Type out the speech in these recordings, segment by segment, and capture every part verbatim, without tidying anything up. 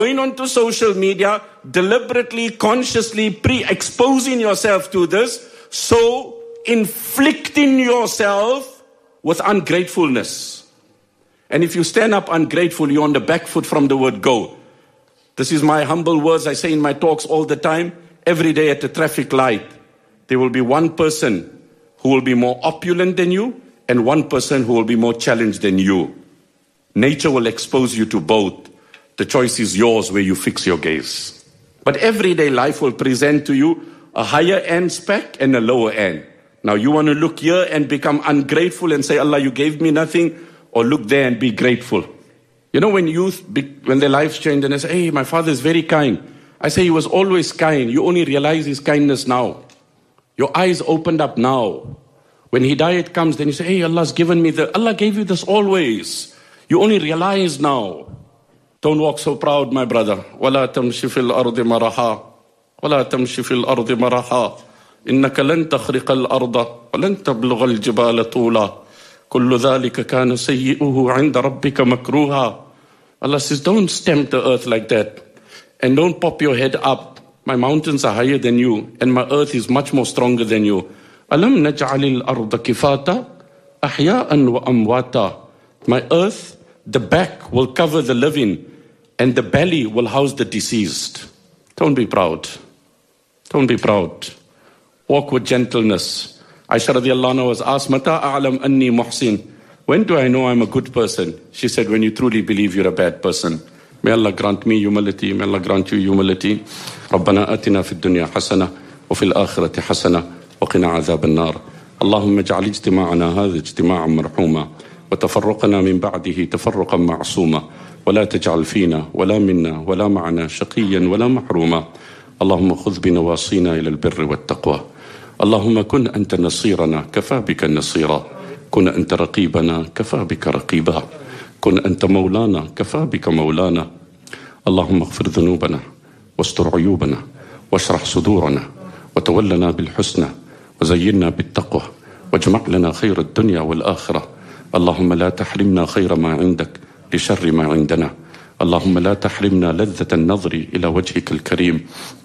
Going onto social media, deliberately, consciously pre-exposing yourself to this, so inflicting yourself with ungratefulness. And if you stand up ungrateful, you're on the back foot from the word go. This is my humble words I say in my talks all the time. Every day at the traffic light, there will be one person who will be more opulent than you and one person who will be more challenged than you. Nature will expose you to both. The choice is yours where you fix your gaze. But everyday life will present to you a higher end spec and a lower end. Now you want to look here and become ungrateful and say, Allah, you gave me nothing, or look there and be grateful. You know, when youth, when their lives change and they say, hey, my father is very kind. I say he was always kind. You only realize his kindness now. Your eyes opened up now. When hidayat comes, then you say, hey, Allah's given me the, Allah gave you this always. You only realize now. Don't walk so proud, my brother. وَلَا تَمْشِ فِي الْأَرْضِ مَرَحًا وَلَا تَمْشِ فِي الْأَرْضِ مَرَحًا إِنَّكَ لَن تَخْرِقَ الْأَرْضَ وَلَن تَبْلُغَ الْجِبَالَ طُولًا كُلُّ ذَلِكَ كَانَ سَيِّئُهُ عِنْدَ رَبِّكَ مَكْرُوهًا. Allah says, don't stamp the earth like that. And don't pop your head up. My mountains are higher than you, and my earth is much more stronger than you. أَلَمْ نَجْعَلِ الْأَرْضَ كِفَاتًا أَحْيَاءً وَأَمْوَاتًا. My earth, the back will cover the living, and the belly will house the deceased. Don't be proud. Don't be proud. Walk with gentleness. Aisha radiallahu anha was asked, Mata a'lam anni muhsin. When do I know I'm a good person? She said, when you truly believe you're a bad person. May Allah grant me humility. May Allah grant you humility. ربنا آتنا في الدنيا حسنة وفي الآخرة حسنة وقنا عذاب النار. اللهم اجعل اجتماعنا هذا اجتماعا مرحوما وتفرقنا من بعده تفرقا معصوما ولا تجعل فينا ولا منا ولا معنا شقيا ولا محروما. اللهم خذ بنواصينا إلى البر والتقوى. اللهم كن أنت نصيرنا كفى بك النصيرا. كن أنت رقيبنا كفى بك رقيبا. كن أنت مولانا كفى بك مولانا. اللهم اغفر ذنوبنا واستر عيوبنا واشرح صدورنا وتولنا بالحسنى وزينا بالتقوى واجمع لنا خير الدنيا والآخرة. اللهم لا تحرمنا خير ما عندك لشر ما عندنا. اللهم لا تحرمنا لذة النظر إلى وجهك الكريم.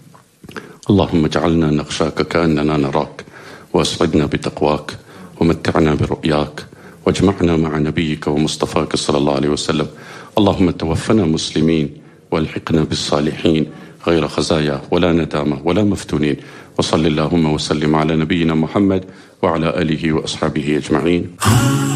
اللهم اجعلنا نخشاك كأننا نراك وأسعدنا بتقواك ومتعنا برؤياك واجمعنا مع نبيك ومصطفاك صلى الله عليه وسلم. اللهم توفنا مسلمين والحقنا بالصالحين غير خزايا ولا ندامة ولا مفتونين. وصل اللهم وسلم على نبينا محمد وعلى آله وأصحابه أجمعين.